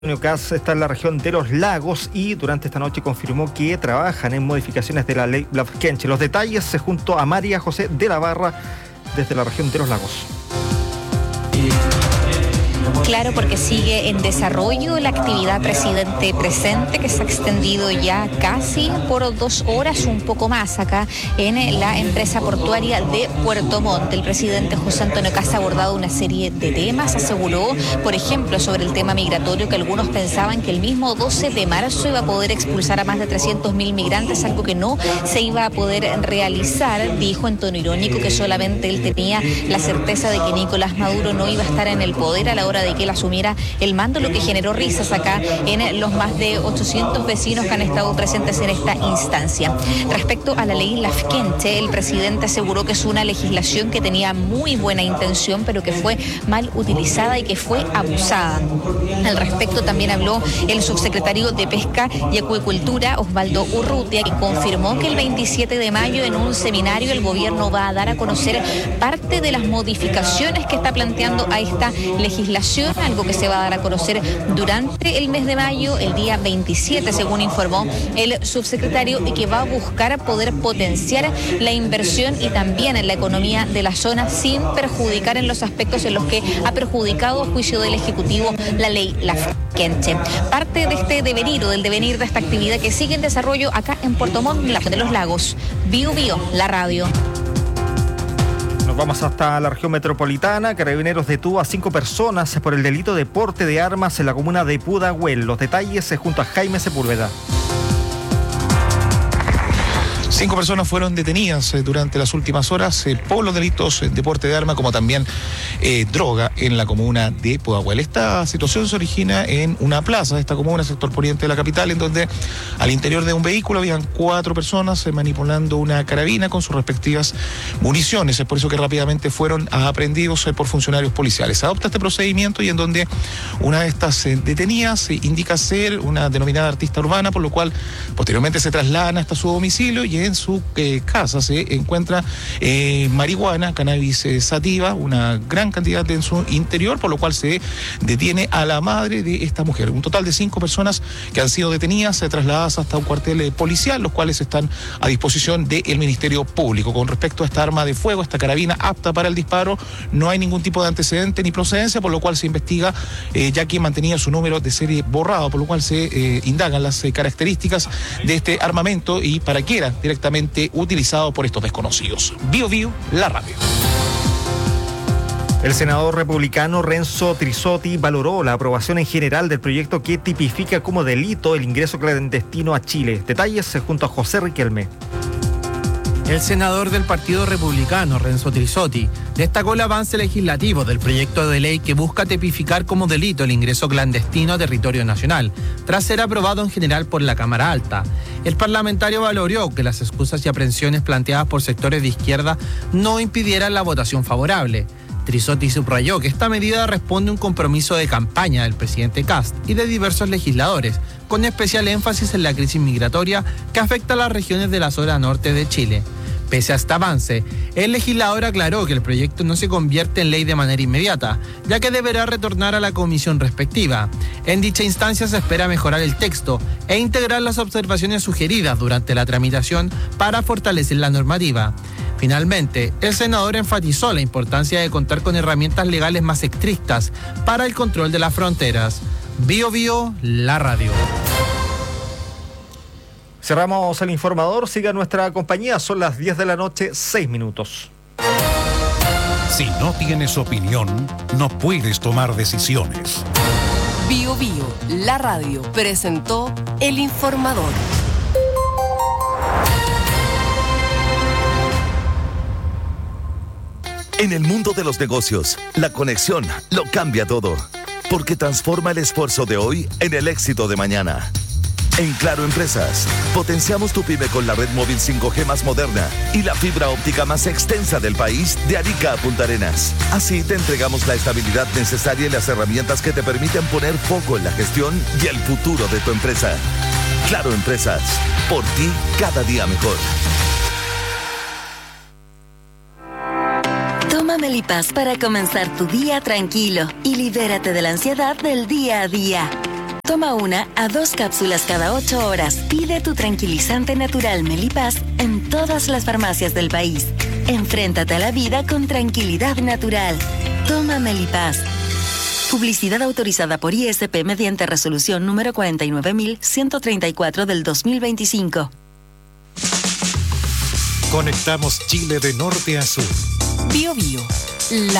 Antonio Kast está en la región de Los Lagos y durante esta noche confirmó que trabajan en modificaciones de la ley Lafkenche. Los detalles junto a María José de la Barra desde la región de Los Lagos. Claro, porque sigue en desarrollo la actividad Presidente Presente, que se ha extendido ya casi por 2 horas, un poco más, acá en la empresa portuaria de Puerto Montt. El presidente José Antonio Kast ha abordado una serie de temas. Aseguró, por ejemplo, sobre el tema migratorio, que algunos pensaban que el mismo 12 de marzo iba a poder expulsar a más de 300.000 migrantes, algo que no se iba a poder realizar. Dijo en tono irónico que solamente él tenía la certeza de que Nicolás Maduro no iba a estar en el poder a la hora de que él asumiera el mando, lo que generó risas acá en los más de 800 vecinos que han estado presentes en esta instancia. Respecto a la ley Lafkenche, el presidente aseguró que es una legislación que tenía muy buena intención, pero que fue mal utilizada y que fue abusada. Al respecto también habló el subsecretario de Pesca y Acuicultura, Osvaldo Urrutia, que confirmó que el 27 de mayo en un seminario el gobierno va a dar a conocer parte de las modificaciones que está planteando a esta legislación, algo que se va a dar a conocer durante el mes de mayo, el día 27, según informó el subsecretario, y que va a buscar poder potenciar la inversión y también en la economía de la zona sin perjudicar en los aspectos en los que ha perjudicado, a juicio del Ejecutivo, la ley Lafkenche. Parte de este devenir o del devenir de esta actividad que sigue en desarrollo acá en Puerto Montt, la de Los Lagos. Bio Bio, la radio. Nos vamos hasta la región metropolitana. Carabineros detuvo a 5 personas por el delito de porte de armas en la comuna de Pudahuel. Los detalles junto a Jaime Sepúlveda. 5 personas fueron detenidas durante las últimas horas por los delitos de porte de arma, como también droga en la comuna de Pudahuel. Esta situación se origina en una plaza de esta comuna, sector poniente de la capital, en donde al interior de un vehículo habían 4 personas manipulando una carabina con sus respectivas municiones. Es por eso que rápidamente fueron aprehendidos por funcionarios policiales. Se adopta este procedimiento y en donde una de estas detenidas indica ser una denominada artista urbana, por lo cual posteriormente se trasladan hasta su domicilio y en su casa se encuentra marihuana, cannabis sativa, una gran cantidad en su interior, por lo cual se detiene a la madre de esta mujer. Un total de 5 personas que han sido detenidas, trasladadas hasta un cuartel policial, los cuales están a disposición del Ministerio Público. Con respecto a esta arma de fuego, esta carabina apta para el disparo, no hay ningún tipo de antecedente ni procedencia, por lo cual se investiga, ya que mantenía su número de serie borrado, por lo cual se indagan las características de este armamento y para qué era directamente utilizado por estos desconocidos. Bio Bio, la radio. El senador republicano Renzo Trisotti valoró la aprobación en general del proyecto que tipifica como delito el ingreso clandestino a Chile. Detalles junto a José Riquelme. El senador del Partido Republicano, Renzo Trisotti, destacó el avance legislativo del proyecto de ley que busca tipificar como delito el ingreso clandestino a territorio nacional, tras ser aprobado en general por la Cámara Alta. El parlamentario valoró que las excusas y aprehensiones planteadas por sectores de izquierda no impidieran la votación favorable. Trisotti subrayó que esta medida responde a un compromiso de campaña del presidente Kast y de diversos legisladores, con especial énfasis en la crisis migratoria que afecta a las regiones de la zona norte de Chile. Pese a este avance, el legislador aclaró que el proyecto no se convierte en ley de manera inmediata, ya que deberá retornar a la comisión respectiva. En dicha instancia se espera mejorar el texto e integrar las observaciones sugeridas durante la tramitación para fortalecer la normativa. Finalmente, el senador enfatizó la importancia de contar con herramientas legales más estrictas para el control de las fronteras. Bio Bio, la radio. Cerramos el informador, siga nuestra compañía, son las 10 de la noche, 6 minutos. Si no tienes opinión, no puedes tomar decisiones. Bio Bio, la radio, presentó el informador. En el mundo de los negocios, la conexión lo cambia todo, porque transforma el esfuerzo de hoy en el éxito de mañana. En Claro Empresas, potenciamos tu pyme con la red móvil 5G más moderna y la fibra óptica más extensa del país, de Arica a Punta Arenas. Así te entregamos la estabilidad necesaria y las herramientas que te permiten poner foco en la gestión y el futuro de tu empresa. Claro Empresas, por ti cada día mejor. Toma Melipaz para comenzar tu día tranquilo y libérate de la ansiedad del día a día. Toma 1 a 2 cápsulas cada 8 horas. Pide tu tranquilizante natural Melipaz en todas las farmacias del país. Enfréntate a la vida con tranquilidad natural. Toma Melipaz. Publicidad autorizada por ISP mediante resolución número 49.134 del 2025. Conectamos Chile de norte a sur. Bio Bio,